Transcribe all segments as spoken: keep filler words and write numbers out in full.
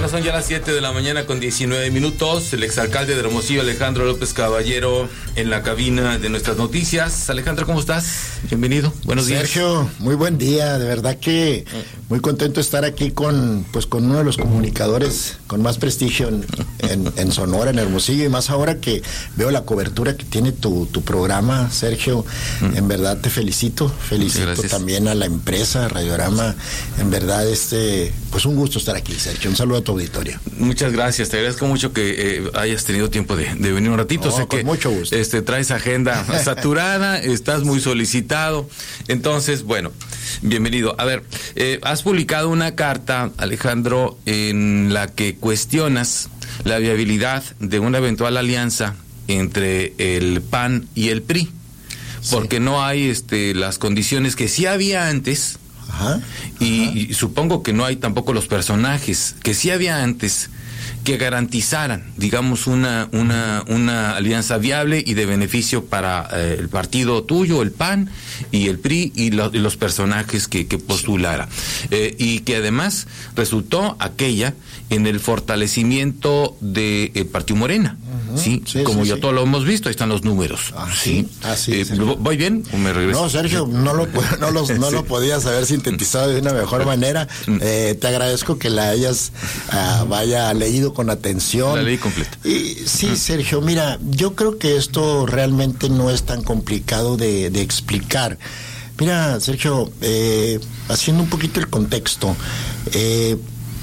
son ya las siete de la mañana con diecinueve minutos. El exalcalde de Hermosillo, Alejandro López Caballero, en la cabina de Nuestras Noticias. Alejandro, ¿cómo estás? Bienvenido, buenos días. Sergio, muy buen día, de verdad que muy contento de estar aquí con, pues, con uno de los comunicadores con más prestigio en, en, en Sonora, en Hermosillo, y más ahora que veo la cobertura que tiene tu, tu programa, Sergio. Mm. En verdad te felicito, felicito también a la empresa Radiorama. En verdad, este, pues un gusto estar aquí, Sergio. Un saludo a tu auditorio. Muchas gracias, te agradezco mucho que eh, hayas tenido tiempo de, de venir un ratito. No, sé con que mucho gusto. Este, traes agenda saturada, estás muy solicitado. Entonces, bueno, bienvenido. A ver, eh, has publicado una carta, Alejandro, en la que cuestionas la viabilidad de una eventual alianza entre el P A N y el P R I, porque sí. no hay este, las condiciones que sí había antes. Ajá, y, ajá. y supongo que no hay tampoco los personajes que sí había antes que garantizaran, digamos, una una una alianza viable y de beneficio para eh, el partido tuyo, el P A N, y el P R I, y, lo, y los personajes que, que postulara. Eh, y que además resultó aquella en el fortalecimiento del de Partido Morena. Uh-huh. ¿Sí? Sí, como sí, ya sí. todos lo hemos visto, ahí están los números. Ah, sí. Así eh, es. ¿Voy bien o me regreso? No, Sergio, no lo, no los, no sí. lo podías haber sintetizado de una mejor manera. Eh, te agradezco que la hayas uh, vaya leído con atención. La leí completa. Y, sí, Sergio, mira, yo creo que esto realmente no es tan complicado de, de explicar. Mira, Sergio, eh, haciendo un poquito el contexto, eh,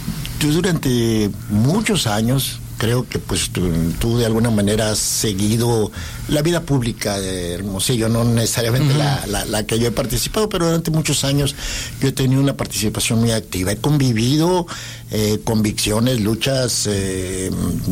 tú durante muchos años, creo que pues tú, tú de alguna manera has seguido la vida pública de Hermosillo, no necesariamente uh-huh. la, la, la que yo he participado, pero durante muchos años yo he tenido una participación muy activa. He convivido eh, convicciones, luchas, eh,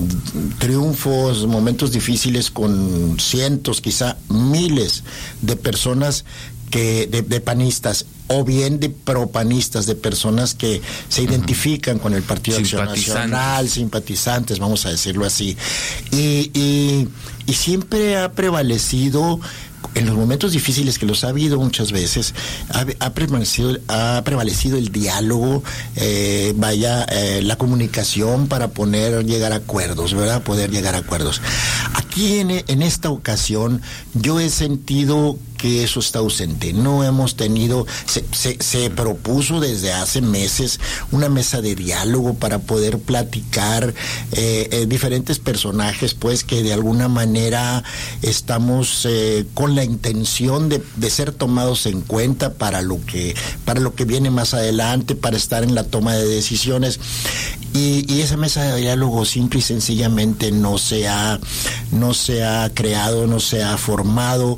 triunfos, momentos difíciles con cientos, quizá miles de personas que de, de panistas o bien de propanistas, de personas que se identifican uh-huh. con el Partido Acción Nacional, simpatizantes, vamos a decirlo así. Y, y, y siempre ha prevalecido, en los momentos difíciles que los ha habido muchas veces, ha, ha, prevalecido, ha prevalecido el diálogo, eh, vaya, eh, la comunicación para poder llegar a acuerdos, ¿verdad? Poder llegar a acuerdos. Aquí en, en esta ocasión yo he sentido que eso está ausente. No hemos tenido, se, se, se propuso desde hace meses una mesa de diálogo para poder platicar eh, eh, diferentes personajes, pues que de alguna manera estamos eh, con la intención de, de ser tomados en cuenta para lo que para lo que viene más adelante, para estar en la toma de decisiones. Y, y esa mesa de diálogo simple y sencillamente no se ha no se ha creado, no se ha formado.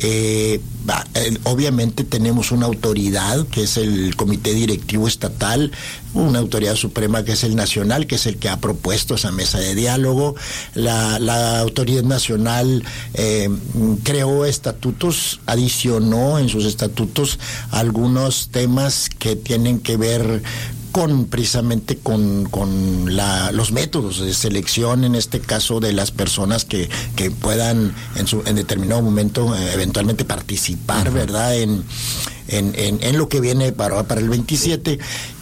Eh, obviamente tenemos una autoridad que es el Comité Directivo Estatal, una autoridad suprema que es el nacional, que es el que ha propuesto esa mesa de diálogo. La, la autoridad nacional eh, creó estatutos, adicionó en sus estatutos algunos temas que tienen que ver con precisamente con, con la, los métodos de selección, en este caso de las personas que, que puedan en su en determinado momento eh, eventualmente participar, uh-huh. ¿verdad? En, en, en, en lo que viene para, para el veintisiete.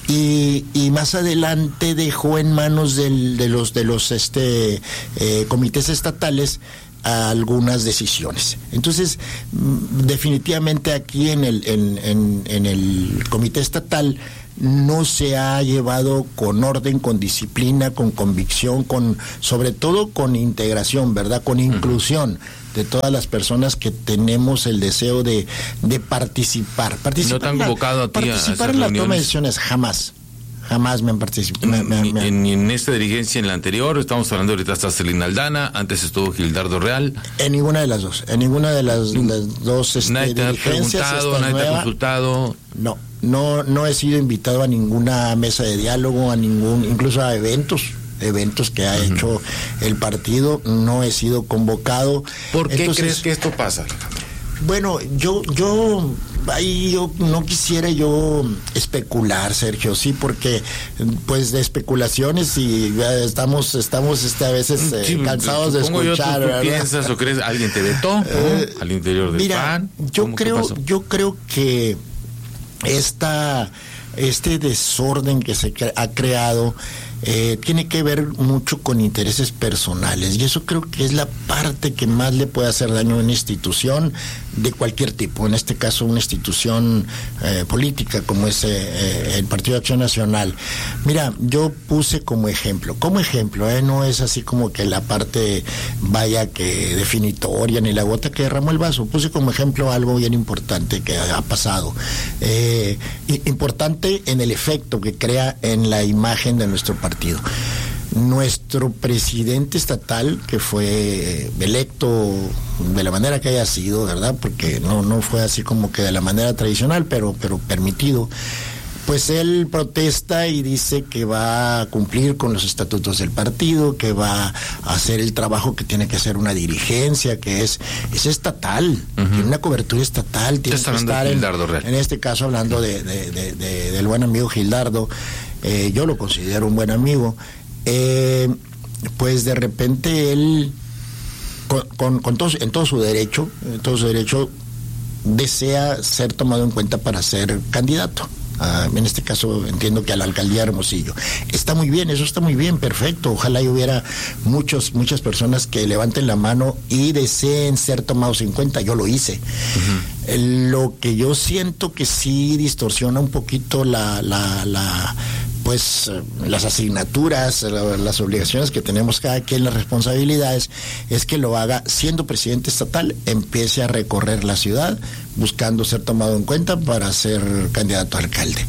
Y, y más adelante dejó en manos del, de los de los este eh, comités estatales algunas decisiones. Entonces, definitivamente aquí en el en, en, en el comité estatal no se ha llevado con orden, con disciplina, con convicción, con sobre todo con integración, ¿verdad? Con inclusión uh-huh. de todas las personas que tenemos el deseo de, de participar. participar ¿No te han convocado a ti Participar a en la reuniones? toma de decisiones, jamás. Jamás me han participado. Me, me, me... En, en esta dirigencia, en la anterior, estamos hablando ahorita está Celina Aldana, antes estuvo Gildardo Real. En ninguna de las dos, en ninguna de las, las dos este, nadie te ha dirigencias. Preguntado, nadie te ha consultado. No, no, no he sido invitado a ninguna mesa de diálogo, a ningún, incluso a eventos. eventos que ha uh-huh. hecho el partido, no he sido convocado. ¿Por qué Entonces, crees que esto pasa? Bueno, yo, yo, ahí yo no quisiera yo especular, Sergio, sí, porque pues de especulaciones y estamos, estamos este, a veces eh, sí, cansados de escuchar. Yo, ¿tú, tú piensas o crees alguien te vetó, ¿no? eh, al interior del mira, P A N? Yo creo, yo creo que esta, este desorden que se ha creado eh, tiene que ver mucho con intereses personales, y eso creo que es la parte que más le puede hacer daño a una institución de cualquier tipo, en este caso una institución eh, política como es eh, el Partido de Acción Nacional. Mira, yo puse como ejemplo, como ejemplo, eh, no es así como que la parte vaya que definitoria ni la gota que derramó el vaso, puse como ejemplo algo bien importante que ha pasado, eh, importante en el efecto que crea en la imagen de nuestro partido. Nuestro presidente estatal, que fue electo de la manera que haya sido, ¿verdad? Porque no, no fue así como que de la manera tradicional, pero, pero permitido. Pues él protesta y dice que va a cumplir con los estatutos del partido, que va a hacer el trabajo que tiene que hacer una dirigencia, que es, es estatal, uh-huh. tiene una cobertura estatal, tiene que estar en, en este caso hablando de, de, de, de, del buen amigo Gildardo, eh, yo lo considero un buen amigo, eh, pues de repente él, con, con, con todo, en todo su derecho, en todo su derecho, desea ser tomado en cuenta para ser candidato. Uh, en este caso entiendo que a la alcaldía de Hermosillo. Está muy bien, eso está muy bien, perfecto. Ojalá y hubiera muchos, muchas personas que levanten la mano y deseen ser tomados en cuenta. Yo lo hice. Uh-huh. Eh, lo que yo siento que sí distorsiona un poquito la, la, la pues las asignaturas, las obligaciones que tenemos cada quien, las responsabilidades, es que lo haga siendo presidente estatal, empiece a recorrer la ciudad buscando ser tomado en cuenta para ser candidato a alcalde.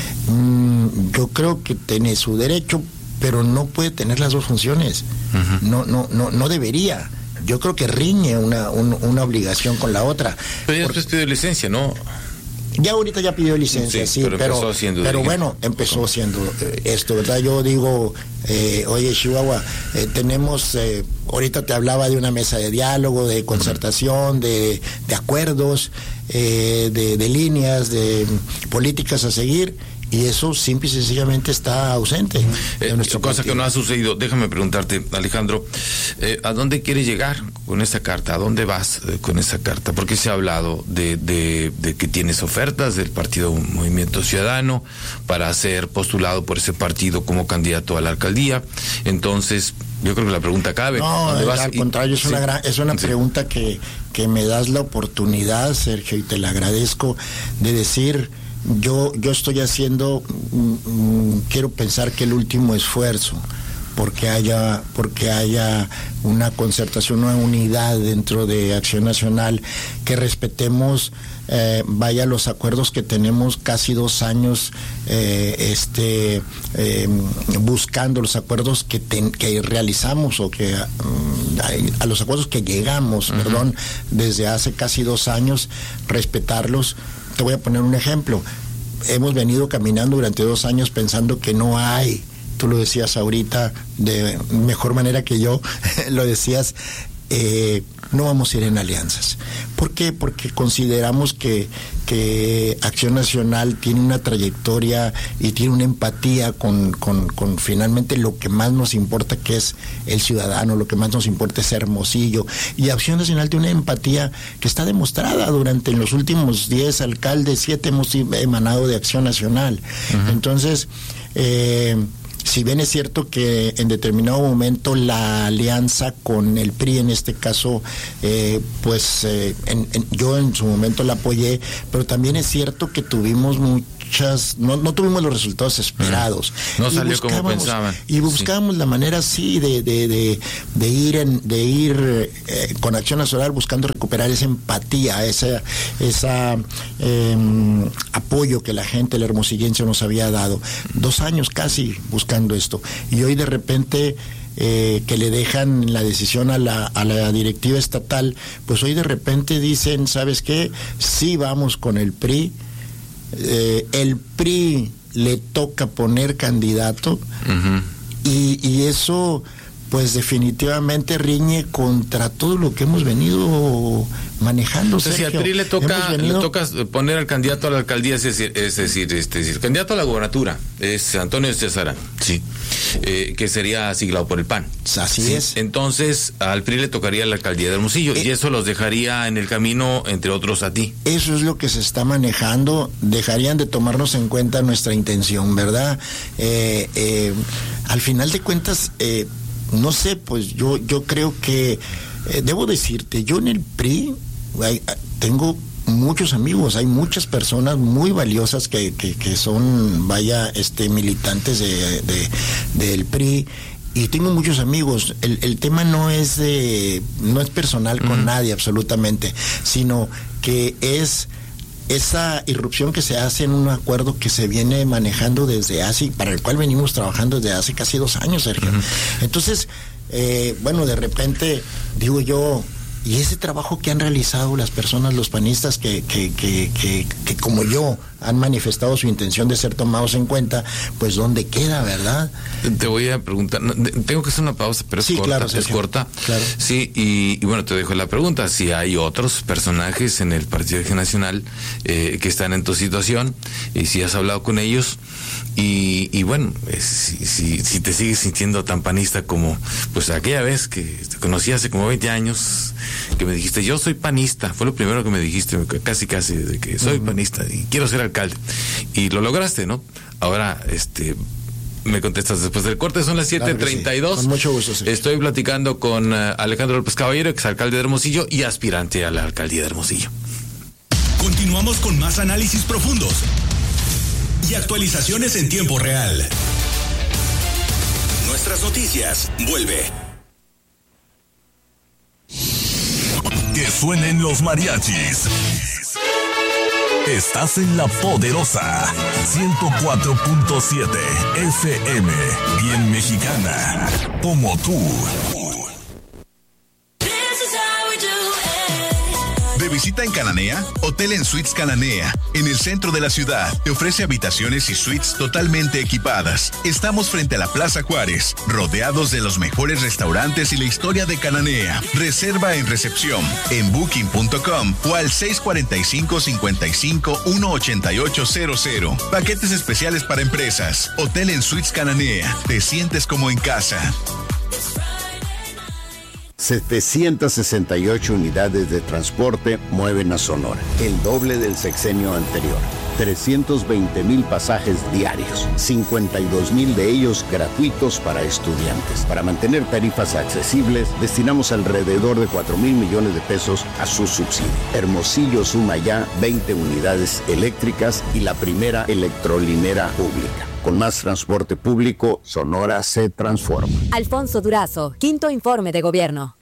Mm, yo creo que tiene su derecho, pero no puede tener las dos funciones. Uh-huh. No, no, no, no debería. Yo creo que riñe una, un, una obligación con la otra. Pero ya después pidió licencia, ¿no? Ya ahorita ya pidió licencia, sí, sí pero, pero, pero bueno, empezó haciendo eh, esto, ¿verdad? Yo digo, eh, oye, Chihuahua, eh, tenemos, eh, ahorita te hablaba de una mesa de diálogo, de concertación, de, de acuerdos, eh, de, de líneas, de políticas a seguir, y eso simple y sencillamente está ausente. Eh, cosa partido. Que no ha sucedido. Déjame preguntarte, Alejandro, eh, ¿a dónde quieres llegar con esta carta? ¿A dónde vas eh, con esa carta? Porque se ha hablado de, de, de que tienes ofertas del Partido Movimiento Ciudadano para ser postulado por ese partido como candidato a la alcaldía. Entonces, yo creo que la pregunta cabe. No, ¿dónde vas? Al contrario, es sí. una gran, es una sí. pregunta que, que me das la oportunidad, Sergio, y te la agradezco, de decir... Yo, yo estoy haciendo, mm, quiero pensar que el último esfuerzo porque haya, porque haya una concertación, una unidad dentro de Acción Nacional, que respetemos, eh, vaya, los acuerdos que tenemos casi dos años eh, este, eh, buscando, los acuerdos que, ten, que realizamos o que um, a, a los acuerdos que llegamos, uh-huh. perdón, desde hace casi dos años, respetarlos. Te voy a poner un ejemplo. Hemos venido caminando durante dos años pensando que no hay, tú lo decías ahorita de mejor manera que yo, lo decías, eh, no vamos a ir en alianzas. ¿Por qué? Porque consideramos que, que Acción Nacional tiene una trayectoria y tiene una empatía con, con, con finalmente lo que más nos importa, que es el ciudadano, lo que más nos importa es Hermosillo. Y Acción Nacional tiene una empatía que está demostrada durante los últimos diez alcaldes, siete hemos emanado de Acción Nacional. Uh-huh. Entonces, eh, si bien es cierto que en determinado momento la alianza con el P R I, en este caso, eh, pues eh, en, en, yo en su momento la apoyé, pero también es cierto que tuvimos muchas, no, no tuvimos los resultados esperados. No y salió como pensaban. Y buscábamos sí. la manera, sí, de, de, de, de ir, en, de ir eh, con Acción Nacional buscando recuperar esa empatía, esa, esa eh, apoyo que la gente, el hermosillense nos había dado. Dos años casi buscando esto. Y hoy de repente... Eh, que le dejan la decisión a la, a la directiva estatal, pues hoy de repente dicen, ¿sabes qué? Sí, vamos con el P R I, eh, el P R I le toca poner candidato, uh-huh. y, y eso pues definitivamente riñe contra todo lo que hemos venido manejando. O sea, si al P R I le toca, venido... le toca poner al candidato a la alcaldía, es decir, es decir, este, es decir, candidato a la gobernatura, es Antonio César, sí. eh, que sería siglado por el P A N. Así ¿sí? es. Entonces, al P R I le tocaría la alcaldía de Hermosillo, eh, y eso los dejaría en el camino, entre otros, a ti. Eso es lo que se está manejando. Dejarían de tomarnos en cuenta nuestra intención, ¿verdad? Eh, eh, al final de cuentas, eh, no sé, pues yo, yo creo que, eh, debo decirte, yo en el P R I hay, tengo muchos amigos, hay muchas personas muy valiosas que, que, que son, vaya, este, militantes de, de, del P R I, y tengo muchos amigos. El, el tema no es de, no es personal con uh-huh. nadie absolutamente, sino que es esa irrupción que se hace en un acuerdo que se viene manejando desde hace, para el cual venimos trabajando desde hace casi dos años, Sergio. Uh-huh. Entonces, eh, bueno, de repente, digo yo, y ese trabajo que han realizado las personas, los panistas que, que, que, que, que como yo han manifestado su intención de ser tomados en cuenta, pues ¿dónde queda, verdad? Te voy a preguntar, tengo que hacer una pausa, pero es sí, corta, claro, es corta. Claro. Sí, y, y bueno, te dejo la pregunta, si hay otros personajes en el Partido Acción Nacional eh, que están en tu situación, y si has hablado con ellos, y, y bueno, eh, si, si, si te sigues sintiendo tan panista como pues aquella vez que te conocí hace como veinte años, que me dijiste, yo soy panista, fue lo primero que me dijiste, casi casi, de que soy uh-huh. panista y quiero ser alcalde, y lo lograste, ¿no? Ahora, este, me contestas después del corte, son las siete treinta y dos. Claro sí. Con mucho gusto, sí. Estoy platicando con uh, Alejandro López Caballero, exalcalde de Hermosillo y aspirante a la alcaldía de Hermosillo. Continuamos con más análisis profundos y actualizaciones en tiempo real. Nuestras noticias, vuelve. Que suenen los mariachis. Estás en La Poderosa ciento cuatro punto siete F M, bien mexicana, como tú. De visita en Cananea, Hotel en Suites Cananea, en el centro de la ciudad. Te ofrece habitaciones y suites totalmente equipadas. Estamos frente a la Plaza Juárez, rodeados de los mejores restaurantes y la historia de Cananea. Reserva en recepción, en booking punto com o al seis cuatro cinco, cinco cinco, uno ocho ocho cero cero. Paquetes especiales para empresas. Hotel en Suites Cananea. Te sientes como en casa. setecientas sesenta y ocho unidades de transporte mueven a Sonora, el doble del sexenio anterior. trescientos veinte mil pasajes diarios, cincuenta y dos mil de ellos gratuitos para estudiantes. Para mantener tarifas accesibles, destinamos alrededor de cuatro mil millones de pesos a su subsidio. Hermosillo suma ya veinte unidades eléctricas y la primera electrolinera pública. Con más transporte público, Sonora se transforma. Alfonso Durazo, quinto informe de gobierno.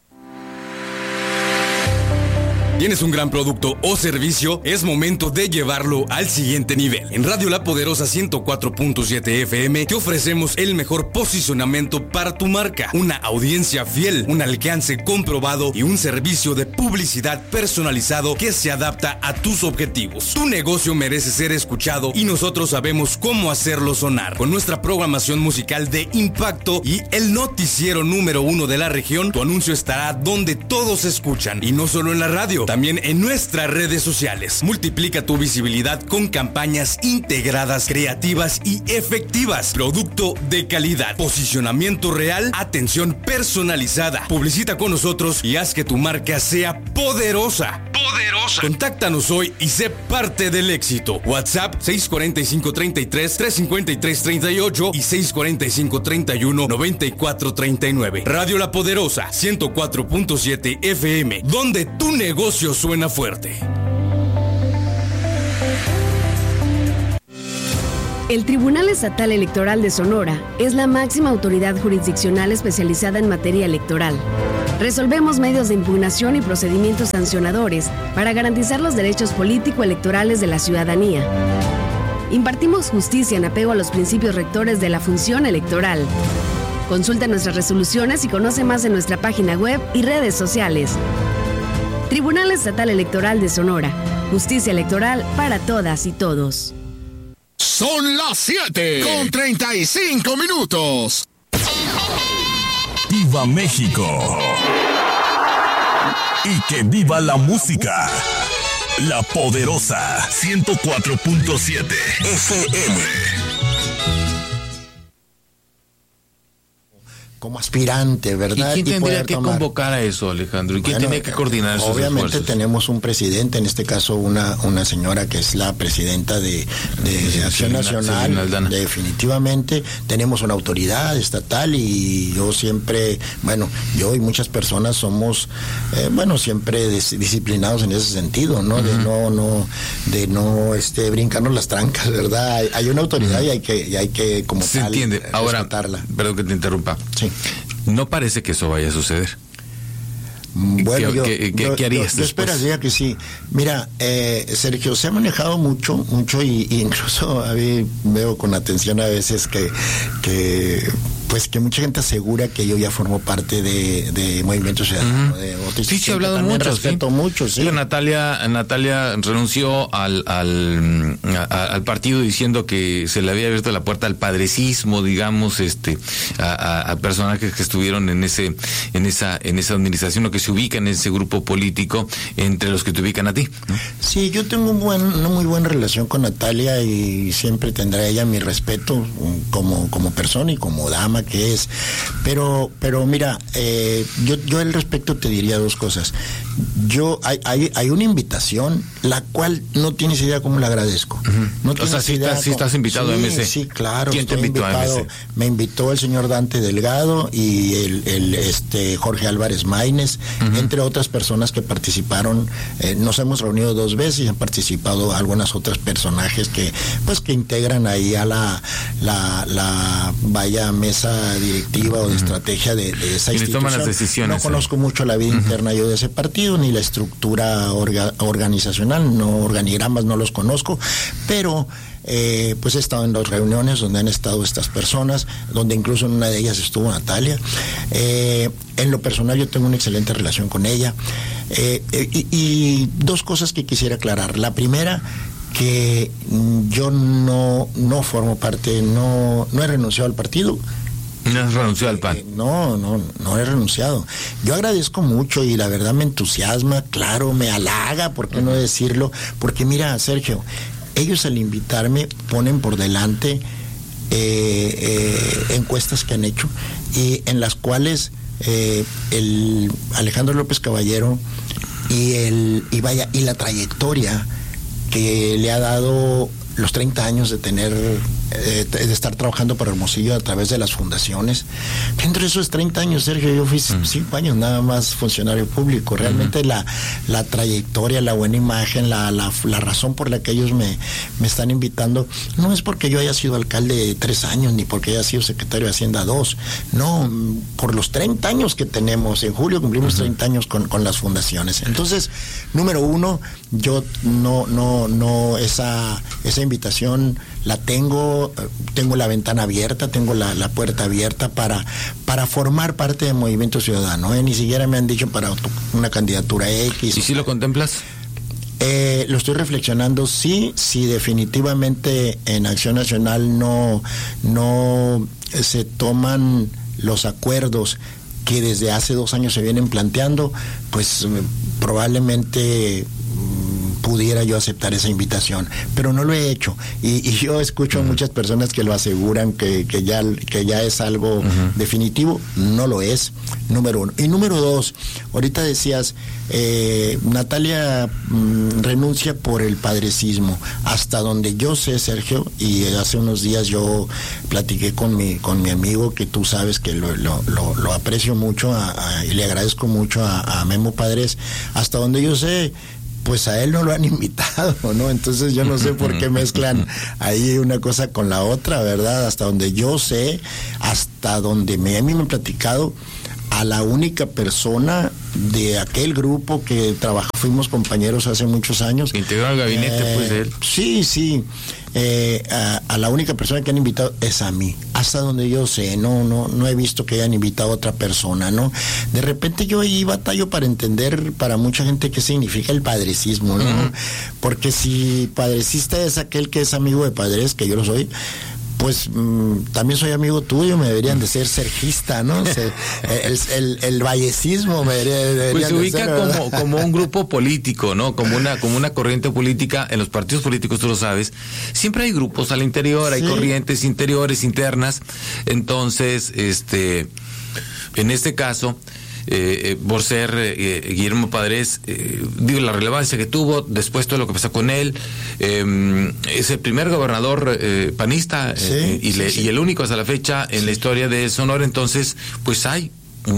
¿Tienes un gran producto o servicio? Es momento de llevarlo al siguiente nivel. En Radio La Poderosa ciento cuatro punto siete F M te ofrecemos el mejor posicionamiento para tu marca, una audiencia fiel, un alcance comprobado y un servicio de publicidad personalizado que se adapta a tus objetivos. Tu negocio merece ser escuchado y nosotros sabemos cómo hacerlo sonar. Con nuestra programación musical de impacto y el noticiero número uno de la región, tu anuncio estará donde todos escuchan y no solo en la radio, también en nuestras redes sociales. Multiplica tu visibilidad con campañas integradas, creativas y efectivas. Producto de calidad, posicionamiento real, atención personalizada. Publicita con nosotros y haz que tu marca sea poderosa. Poderosa. Contáctanos hoy y sé parte del éxito. WhatsApp seis cuatro cinco, tres tres, tres cinco tres, tres ocho y seis cuatro cinco, tres uno, nueve cuatro tres nueve. Radio La Poderosa ciento cuatro punto siete F M, donde tu negocio suena fuerte. El Tribunal Estatal Electoral de Sonora es la máxima autoridad jurisdiccional especializada en materia electoral. Resolvemos medios de impugnación y procedimientos sancionadores para garantizar los derechos político-electorales de la ciudadanía. Impartimos justicia en apego a los principios rectores de la función electoral. Consulta nuestras resoluciones y conoce más en nuestra página web y redes sociales. Tribunal Estatal Electoral de Sonora. Justicia electoral para todas y todos. Son las siete con treinta y cinco minutos. ¡Viva México! ¡Y que viva la música! La Poderosa ciento cuatro punto siete F M. como aspirante, ¿verdad? ¿Y quién y tendría que tomar... convocar a eso, Alejandro? ¿Y quién bueno, tiene que coordinar esos obviamente esfuerzos? tenemos un presidente, en este caso una una señora que es la presidenta de, de sí, Acción sí, Nacional, sí, definitivamente. Tenemos una autoridad estatal y yo siempre, bueno, yo y muchas personas somos, eh, bueno, siempre dis- disciplinados en ese sentido, ¿no? Uh-huh. De no, no, de no, este, brincarnos las trancas, ¿verdad? Hay, hay una autoridad uh-huh. y hay que, y hay que como se tal, entiende. Ahora, respetarla. Perdón que te interrumpa. Sí. No parece que eso vaya a suceder. Bueno, ¿Qué, yo, qué, qué, yo, ¿qué harías yo, yo esperaría que sí. Mira, eh, Sergio, se ha manejado mucho, mucho y, y incluso a mí veo con atención a veces que, que pues que mucha gente asegura que yo ya formo parte de, de Movimiento Ciudadano. Uh-huh. De otro sí, sí, he hablado mucho. Respeto sí. mucho, sí. sí Natalia, Natalia renunció al, al, a, al partido diciendo que se le había abierto la puerta al padrecismo, digamos, este, a, a, a personajes que estuvieron en ese, en esa, en esa administración o que se ubican en ese grupo político, entre los que te ubican a ti, ¿no? Sí, yo tengo un buen, una muy buena relación con Natalia y siempre tendrá ella mi respeto como, como persona y como dama que es, pero pero mira, eh, yo yo al respecto te diría dos cosas. Yo hay hay, hay una invitación la cual no tienes idea cómo la agradezco. Uh-huh. No o sea, si estás, si estás invitado sí, a M C. Sí, claro. ¿Quién te invitó invitado, a M C? Me invitó el señor Dante Delgado y el, el este Jorge Álvarez Maínez, uh-huh. entre otras personas que participaron. Eh, nos hemos reunido dos veces y han participado algunas otras personajes que pues que integran ahí a la la, la vaya mesa directiva o de estrategia de, de esa institución. Toman las decisiones, no conozco eh. mucho la vida uh-huh. interna yo de ese partido, ni la estructura orga, organizacional, no organigramas no los conozco, pero eh, pues he estado en las reuniones donde han estado estas personas, donde incluso en una de ellas estuvo Natalia. Eh, en lo personal yo tengo una excelente relación con ella. Eh, eh, y, y dos cosas que quisiera aclarar. La primera, que yo no, no formo parte, no, no he renunciado al partido. ¿No has renunciado al P A N? Eh, no, no, no he renunciado. Yo agradezco mucho y la verdad me entusiasma, claro, me halaga, ¿por qué uh-huh. no decirlo? Porque mira, Sergio, ellos al invitarme ponen por delante eh, eh, encuestas que han hecho y en las cuales eh, el Alejandro López Caballero y el y vaya y la trayectoria que le ha dado los treinta años de tener, eh, de estar trabajando para Hermosillo a través de las fundaciones. Dentro de esos treinta años, Sergio, yo fui uh-huh. cinco años nada más funcionario público. Realmente uh-huh. la, la trayectoria, la buena imagen, la, la, la razón por la que ellos me, me están invitando, no es porque yo haya sido alcalde tres años, ni porque haya sido secretario de Hacienda dos. No, por los treinta años que tenemos. En julio cumplimos uh-huh. treinta años con, con las fundaciones. Entonces, número uno, yo no, no, no, esa, esa invitación la tengo, tengo la ventana abierta, tengo la, la puerta abierta para, para formar parte del Movimiento Ciudadano, ¿eh? Ni siquiera me han dicho para una candidatura X. ¿Y si lo contemplas? Eh, lo estoy reflexionando, sí, sí, definitivamente en Acción Nacional no, no se toman los acuerdos que desde hace dos años se vienen planteando, pues probablemente pudiera yo aceptar esa invitación, pero no lo he hecho y, y yo escucho uh-huh. a muchas personas que lo aseguran que, que ya que ya es algo uh-huh. definitivo. No lo es, número uno. Y número dos, ahorita decías eh, Natalia mmm, renuncia por el padrecismo. Hasta donde yo sé, Sergio, y hace unos días yo platiqué con mi con mi amigo, que tú sabes que lo, lo, lo, lo aprecio mucho a, a, y le agradezco mucho a, a Memo Padres. Hasta donde yo sé, pues a él no lo han invitado, ¿no? Entonces yo no sé por qué mezclan ahí una cosa con la otra, ¿verdad? Hasta donde yo sé, hasta donde me, a mí me han platicado, a la única persona de aquel grupo que trabajó, fuimos compañeros hace muchos años. Integró el gabinete, eh, pues, de él. Sí, sí. Eh, a, a la única persona que han invitado es a mí, hasta donde yo sé. No, no, no he visto que hayan invitado a otra persona, ¿no? De repente yo ahí batallo para entender para mucha gente qué significa el padrecismo, ¿no? Uh-huh. Porque si padrecista es aquel que es amigo de padres, que yo lo soy, pues mmm, también soy amigo tuyo, me deberían de ser sergista, ¿no? Se, el, el, el vallecismo me debería, deberían pues se ubica de ser, como, como un grupo político, ¿no? Como una, como una corriente política. En los partidos políticos, tú lo sabes, siempre hay grupos al interior, hay sí. corrientes interiores, internas. Entonces, este... en este caso, Eh, eh, por ser eh, Guillermo Padres, eh, digo, la relevancia que tuvo, después todo lo que pasó con él, eh, es el primer gobernador eh, panista Sí, eh, y, sí, le, sí. y el único hasta la fecha en Sí. la historia de Sonora. Entonces, pues hay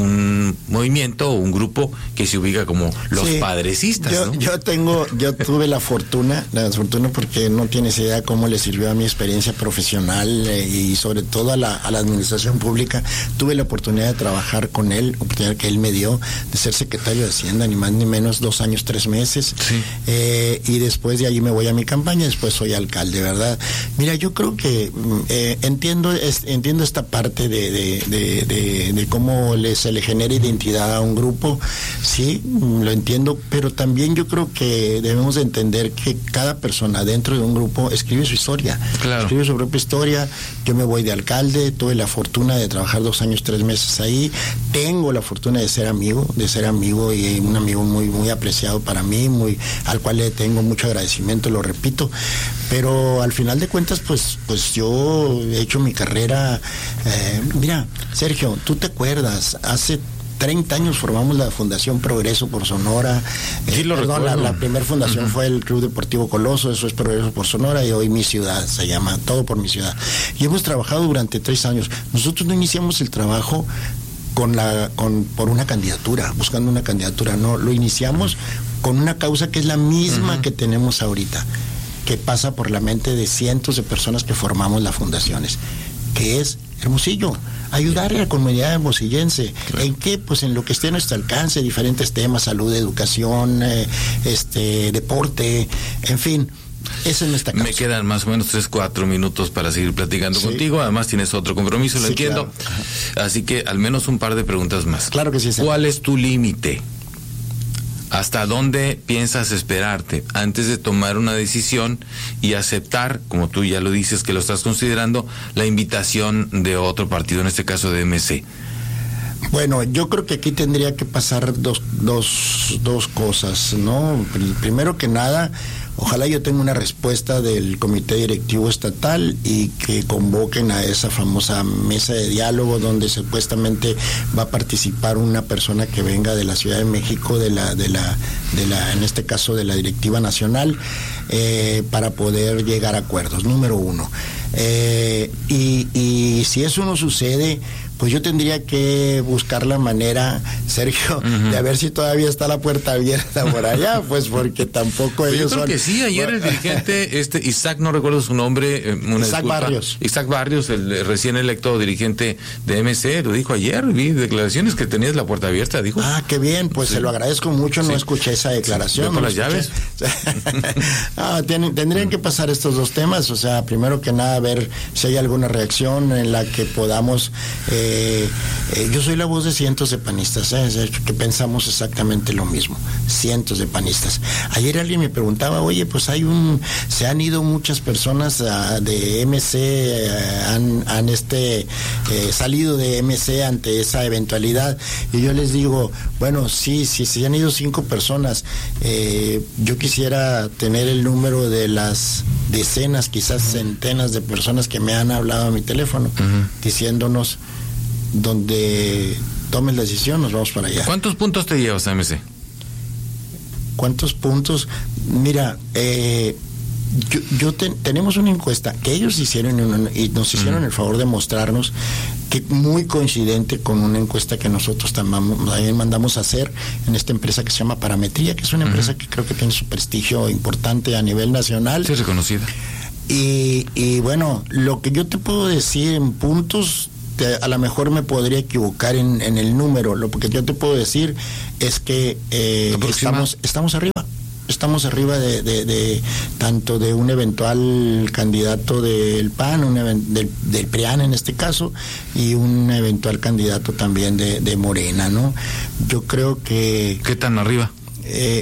un movimiento, un grupo que se ubica como los Sí. padrecistas, yo, ¿no? yo tengo, yo tuve la fortuna, la fortuna porque no tienes idea cómo le sirvió a mi experiencia profesional eh, y sobre todo a la, a la administración pública. Tuve la oportunidad de trabajar con él, oportunidad que él me dio de ser secretario de Hacienda, ni más ni menos, dos años, tres meses. Sí. Eh, y después de allí me voy a mi campaña, después soy alcalde, ¿verdad? Mira, yo creo que eh, entiendo, es, entiendo esta parte de, de, de, de, de cómo les se le genera identidad a un grupo, sí, lo entiendo, pero también yo creo que debemos de entender que cada persona dentro de un grupo escribe su historia, Claro. escribe su propia historia. Yo me voy de alcalde, tuve la fortuna de trabajar dos años, tres meses ahí, tengo la fortuna de ser amigo, de ser amigo y un amigo muy, muy apreciado para mí, muy, al cual le tengo mucho agradecimiento, lo repito, pero al final de cuentas, pues, pues yo he hecho mi carrera, eh, mira, Sergio, tú te acuerdas, hace treinta años formamos la Fundación Progreso por Sonora. Sí, Eh, lo perdón, la, recuerdo. la primera fundación Uh-huh. fue el Club Deportivo Coloso, eso es Progreso por Sonora, y hoy Mi Ciudad se llama, todo por Mi Ciudad. Y hemos trabajado durante tres años. Nosotros no iniciamos el trabajo con la, con, por una candidatura, buscando una candidatura, no, lo iniciamos con una causa que es la misma Uh-huh. que tenemos ahorita, que pasa por la mente de cientos de personas que formamos las fundaciones, que es Hermosillo, ayudar a la comunidad hermosillense. Claro. ¿En qué? Pues en lo que esté a nuestro alcance, diferentes temas, salud, educación, eh, este, deporte, en fin. Esa es nuestra causa. Me quedan más o menos tres, cuatro minutos para seguir platicando Sí. contigo. Además tienes otro compromiso, lo Sí, entiendo. claro. Así que al menos un par de preguntas más. Claro que sí, señor. ¿Cuál es tu límite? ¿Hasta dónde piensas esperarte antes de tomar una decisión y aceptar, como tú ya lo dices que lo estás considerando, la invitación de otro partido, en este caso de M C? Bueno, yo creo que aquí tendría que pasar dos, dos, dos cosas, ¿no? Pr- Primero que nada, ojalá yo tenga una respuesta del Comité Directivo Estatal y que convoquen a esa famosa mesa de diálogo donde supuestamente va a participar una persona que venga de la Ciudad de México, de la, de la, de la, en este caso de la Directiva Nacional, eh, para poder llegar a acuerdos, número uno. Eh, y, y si eso no sucede, pues yo tendría que buscar la manera, Sergio, Uh-huh. de a ver si todavía está la puerta abierta por allá, pues porque tampoco Yo ellos creo son... que sí, ayer el dirigente, este Isaac, no recuerdo su nombre, eh, una Isaac disculpa. Barrios. Isaac Barrios, el eh, recién electo dirigente de M C, lo dijo ayer, vi declaraciones que tenías la puerta abierta, dijo. Ah, qué bien, pues Sí. se lo agradezco mucho, no Sí. escuché esa declaración. ¿Ve por no las escuché. Ah, tienen- tendrían que pasar estos dos temas, o sea, primero que nada ver si hay alguna reacción en la que podamos... Eh, eh, yo soy la voz de cientos de panistas, ¿eh? O sea, que pensamos exactamente lo mismo, cientos de panistas. Ayer alguien me preguntaba, oye, pues hay un... se han ido muchas personas uh, de M C, uh, han, han este, eh, salido de M C ante esa eventualidad, y yo les digo, bueno, sí, sí, se han ido cinco personas, eh, yo quisiera tener el número de las decenas, quizás centenas de personas que me han hablado a mi teléfono, Uh-huh. diciéndonos, donde tomes la decisión, nos vamos para allá. ¿Cuántos puntos te llevas a M C? ¿Cuántos puntos? Mira, eh, yo, yo ten- tenemos una encuesta que ellos hicieron y, una- y nos hicieron Mm. el favor de mostrarnos, que muy coincidente con una encuesta que nosotros tamam- también mandamos a hacer en esta empresa que se llama Parametría, que es una empresa que creo que tiene su prestigio importante a nivel nacional. Sí, reconocida. Y, y bueno, lo que yo te puedo decir en puntos, te- a lo mejor me podría equivocar en, en el número. Lo que yo te puedo decir es que eh, ¿Aproxima? estamos, estamos arriba. Estamos arriba de, de, de tanto de un eventual candidato del P A N, un even- del, del PRIAN en este caso, y un eventual candidato también de, de Morena, ¿no? Yo creo que... ¿Qué tan arriba? Eh,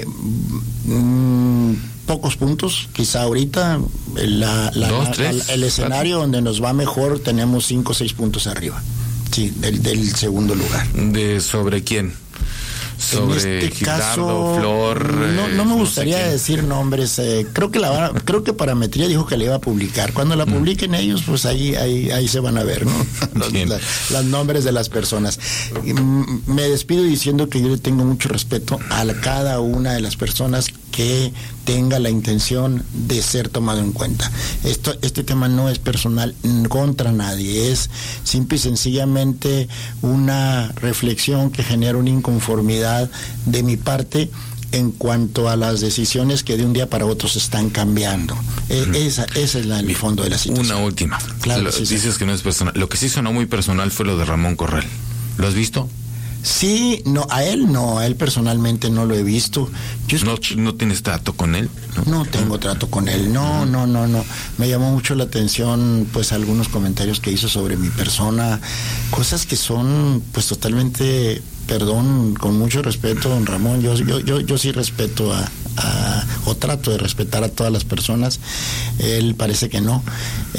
mm, pocos puntos, quizá ahorita la, la- Dos, la- tres, el escenario cuatro. donde nos va mejor tenemos cinco o seis puntos arriba, sí, del, del segundo lugar. ¿De sobre quién? sobre en este Gildardo, caso, Flor. No, no me eh, gustaría no sé decir nombres. Eh, creo que la va, creo que Parametría dijo que la iba a publicar. Cuando la publiquen ellos, pues ahí, ahí, ahí se van a ver, ¿no? Los, la, los nombres de las personas. Y, m- me despido diciendo que yo le tengo mucho respeto a la, cada una de las personas que tenga la intención de ser tomado en cuenta. Esto, este tema no es personal contra nadie, es simple y sencillamente una reflexión que genera una inconformidad de mi parte en cuanto a las decisiones que de un día para otro se están cambiando. Eh, esa, esa es la, el fondo de la situación. Una última. Claro, Lo, sí, dices sí. que no es personal. Lo que sí sonó muy personal fue lo de Ramón Corral. ¿Lo has visto? Sí, no, a él no, a él personalmente no lo he visto. Yo escuché, ¿No, ¿No tienes trato con él? No tengo trato con él, no, no, no, no. Me llamó mucho la atención, pues, algunos comentarios que hizo sobre mi persona, cosas que son, pues, totalmente, perdón, con mucho respeto, don Ramón, yo, yo, yo, yo sí respeto a, a, o trato de respetar a todas las personas, él parece que no.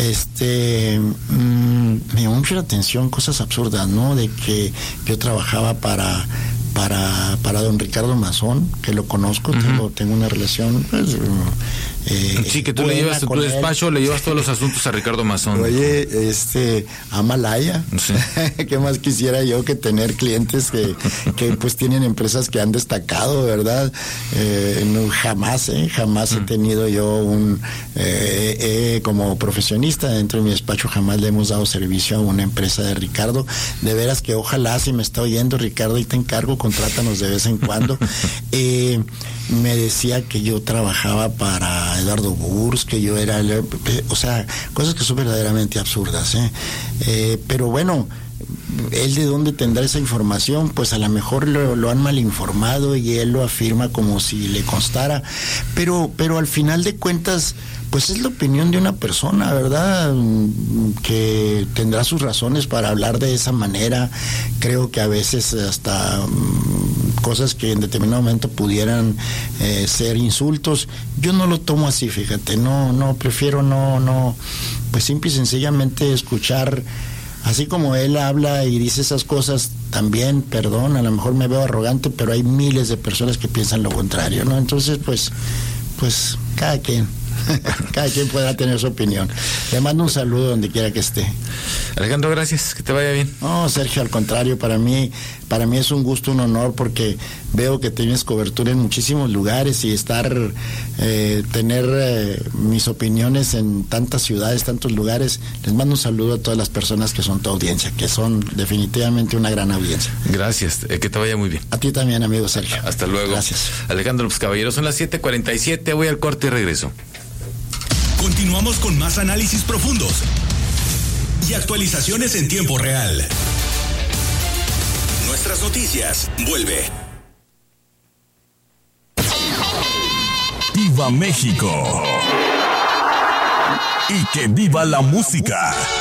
Este, mmm, me llamó mucho la atención cosas absurdas, ¿no? De que yo trabajaba para... para para don Ricardo Mazón, que lo conozco, uh-huh. tengo, tengo una relación, pues, eh, sí, que tú le llevas a tu despacho, le llevas todos los asuntos a Ricardo Mazón. Oye, este, Amalaya, sí. ¿Qué más quisiera yo que tener clientes que, que pues tienen empresas que han destacado, verdad? Eh, no, jamás, eh, jamás uh-huh. he tenido yo un, eh, eh, como profesionista dentro de mi despacho, jamás le hemos dado servicio a una empresa de Ricardo. De veras que ojalá, si me está oyendo Ricardo, y te encargo, contrátanos de vez en cuando. eh, me decía que yo trabajaba para Eduardo Burs, que yo era, o sea, cosas que son verdaderamente absurdas, ¿eh? Eh, pero bueno, él de dónde tendrá esa información, pues a lo mejor lo, lo han mal informado y él lo afirma como si le constara, pero, pero al final de cuentas, pues es la opinión de una persona, ¿verdad? Que tendrá sus razones para hablar de esa manera. Creo que a veces hasta um, cosas que en determinado momento pudieran eh, ser insultos. Yo no lo tomo así, fíjate, no, no, prefiero no, no, pues simple y sencillamente escuchar. Así como él habla y dice esas cosas, también, perdón, a lo mejor me veo arrogante, pero hay miles de personas que piensan lo contrario, ¿no? Entonces, pues, pues, cada quien. Cada quien podrá tener su opinión. Le mando un saludo donde quiera que esté. Alejandro, gracias, que te vaya bien. No, Sergio, al contrario, para mí, para mí es un gusto, un honor, porque veo que tienes cobertura en muchísimos lugares y estar, eh, tener eh, mis opiniones en tantas ciudades, tantos lugares. Les mando un saludo a todas las personas que son tu audiencia, que son definitivamente una gran audiencia. Gracias, eh, que te vaya muy bien. A ti también, amigo Sergio. Hasta luego. Gracias. Alejandro, pues caballeros, son las siete cuarenta y siete, voy al corte y regreso. Continuamos con más análisis profundos y actualizaciones en tiempo real. Nuestras noticias, vuelve. ¡Viva México! ¡Y que viva la música!